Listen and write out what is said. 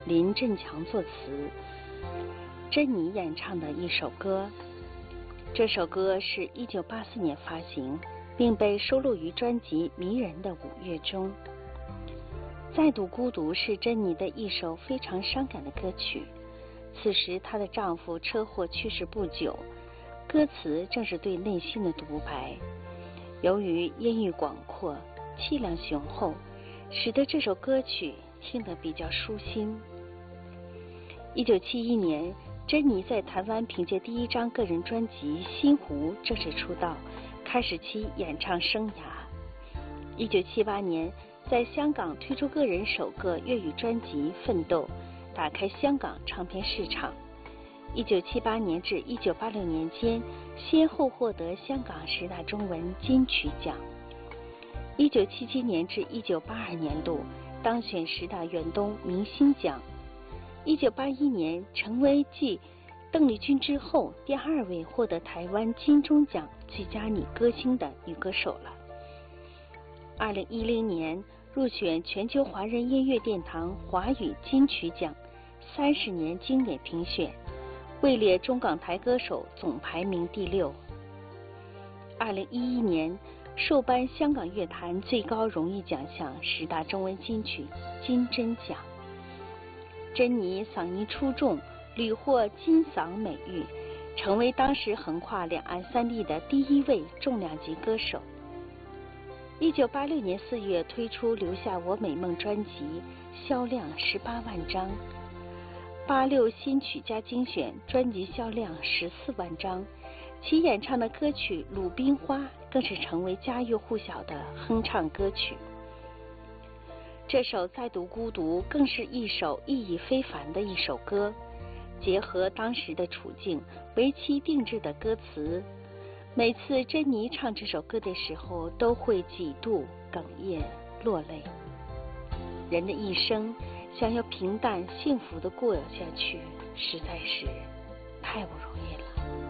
林振强作词，珍妮演唱的一首歌。这首歌是1984年发行，并被收录于专辑《迷人的5月》中。再度孤独是珍妮的一首非常伤感的歌曲。此时她的丈夫车祸去世不久，歌词正是对内心的独白。由于烟雨广阔，气量雄厚，使得这首歌曲听得比较舒心。1971年，珍妮在台湾凭借第一张个人专辑《心湖》正式出道，开始其演唱生涯。1978年，在香港推出个人首个粤语专辑《奋斗》，打开香港唱片市场。1978年至1986年间，先后获得香港10大中文金曲奖。1977年至1982年度当选10大远东明星奖。1981年成为继邓丽君之后第2位获得台湾金钟奖最佳女歌星的女歌手了。2010年入选全球华人音乐殿堂华语金曲奖30年经典评选，位列中港台歌手总排名第6。2011年受颁香港乐坛最高荣誉奖项10大中文金曲金针奖。珍妮嗓音出众，屡获金嗓美誉，成为当时横跨两岸3地的第1位重量级歌手。1986年4月推出《留下我美梦》专辑，销量18万张。86新曲加精选专辑销量14万张，其演唱的歌曲《鲁冰花》更是成为家喻户晓的哼唱歌曲。这首《再度孤独》更是一首意义非凡的一首歌，结合当时的处境，为其定制的歌词。每次珍妮唱这首歌的时候，都会几度哽咽落泪。人的一生想要平淡幸福的过下去，实在是太不容易了。